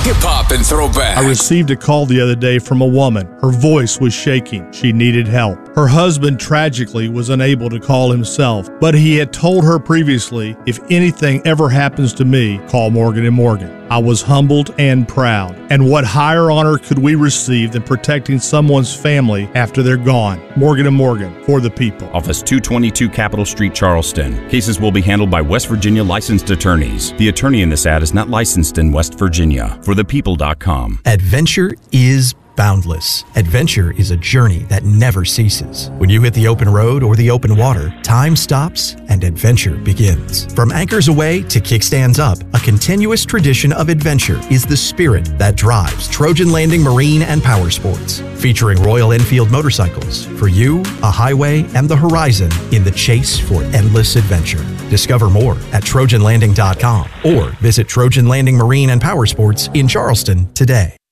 hip-hop and throwback. I received a call the other day from a woman. Her voice was shaking. She needed help. Her husband tragically was unable to call himself, but he had told her previously, if anything ever happens to me, call Morgan & Morgan. I was humbled and proud. And what higher honor could we receive than protecting someone's family after they're gone? Morgan & Morgan, for the people. Office 222 Capitol Street, Charleston. Cases will be handled by West Virginia licensed attorneys. The attorney in this ad is not licensed in West Virginia. ForThePeople.com. Adventure is boundless. Adventure is a journey that never ceases. When you hit the open road or the open water, time stops and adventure begins. From anchors away to kickstands up, a continuous tradition of adventure is the spirit that drives Trojan Landing Marine and Power Sports. Featuring Royal Enfield motorcycles, for you, a highway and the horizon in the chase for endless adventure. Discover more at TrojanLanding.com or visit Trojan Landing Marine and Power Sports in Charleston today.